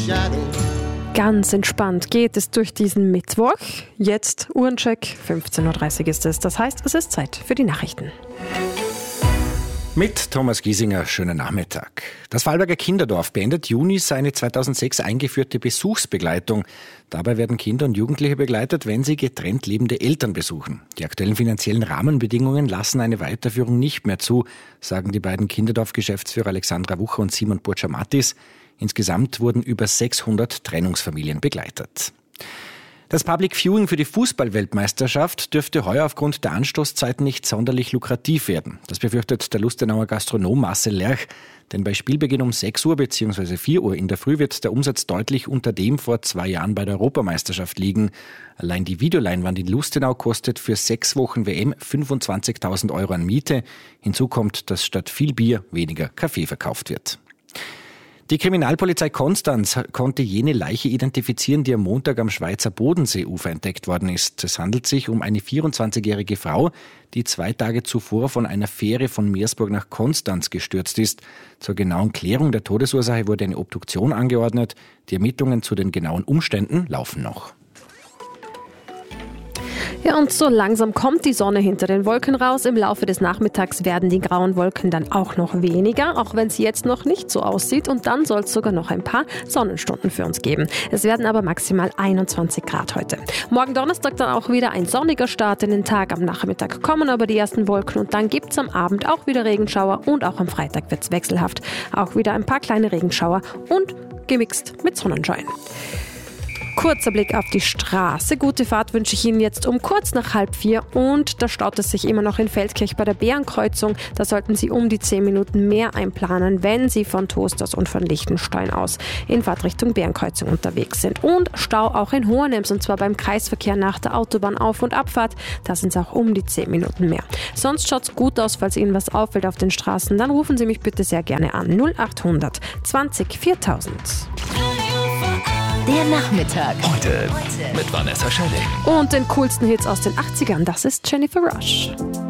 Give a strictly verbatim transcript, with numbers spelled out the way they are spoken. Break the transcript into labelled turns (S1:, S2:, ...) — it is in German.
S1: Ganz entspannt geht es durch diesen Mittwoch. Jetzt Uhrencheck, fünfzehn Uhr dreißig ist es. Das heißt, es ist Zeit für die Nachrichten.
S2: Mit Thomas Giesinger, schönen Nachmittag. Das Vorarlberger Kinderdorf beendet Juni seine zweitausendsechs eingeführte Besuchsbegleitung. Dabei werden Kinder und Jugendliche begleitet, wenn sie getrennt lebende Eltern besuchen. Die aktuellen finanziellen Rahmenbedingungen lassen eine Weiterführung nicht mehr zu, sagen die beiden Kinderdorf-Geschäftsführer Alexandra Wucher und Simon Burtscher-Mattis. Insgesamt wurden über sechshundert Trennungsfamilien begleitet. Das Public Viewing für die Fußball-Weltmeisterschaft dürfte heuer aufgrund der Anstoßzeiten nicht sonderlich lukrativ werden. Das befürchtet der Lustenauer Gastronom Marcel Lerch. Denn bei Spielbeginn um sechs Uhr bzw. vier Uhr in der Früh wird der Umsatz deutlich unter dem vor zwei Jahren bei der Europameisterschaft liegen. Allein die Videoleinwand in Lustenau kostet für sechs Wochen W M fünfundzwanzigtausend Euro an Miete. Hinzu kommt, dass statt viel Bier weniger Kaffee verkauft wird. Die Kriminalpolizei Konstanz konnte jene Leiche identifizieren, die am Montag am Schweizer Bodenseeufer entdeckt worden ist. Es handelt sich um eine vierundzwanzigjährige Frau, die zwei Tage zuvor von einer Fähre von Meersburg nach Konstanz gestürzt ist. Zur genauen Klärung der Todesursache wurde eine Obduktion angeordnet. Die Ermittlungen zu den genauen Umständen laufen noch.
S1: Ja, und so langsam kommt die Sonne hinter den Wolken raus. Im Laufe des Nachmittags werden die grauen Wolken dann auch noch weniger, auch wenn es jetzt noch nicht so aussieht. Und dann soll es sogar noch ein paar Sonnenstunden für uns geben. Es werden aber maximal einundzwanzig Grad heute. Morgen Donnerstag dann auch wieder ein sonniger Start in den Tag. Am Nachmittag kommen aber die ersten Wolken und dann gibt es am Abend auch wieder Regenschauer und auch am Freitag wird es wechselhaft. Auch wieder ein paar kleine Regenschauer und gemixt mit Sonnenschein. Kurzer Blick auf die Straße. Gute Fahrt wünsche ich Ihnen jetzt um kurz nach halb vier. Und da staut es sich immer noch in Feldkirch bei der Bärenkreuzung. Da sollten Sie um die zehn Minuten mehr einplanen, wenn Sie von Toasters und von Liechtenstein aus in Fahrtrichtung Bärenkreuzung unterwegs sind. Und Stau auch in Hohenems, und zwar beim Kreisverkehr nach der Autobahnauf- und Abfahrt. Da sind es auch um die zehn Minuten mehr. Sonst schaut es gut aus, falls Ihnen was auffällt auf den Straßen. Dann rufen Sie mich bitte sehr gerne an. null achthundert zwanzig viertausend.
S3: Der Nachmittag.
S4: Heute, Heute mit Vanessa Schelling.
S1: Und den coolsten Hits aus den achtzigern, das ist Jennifer Rush.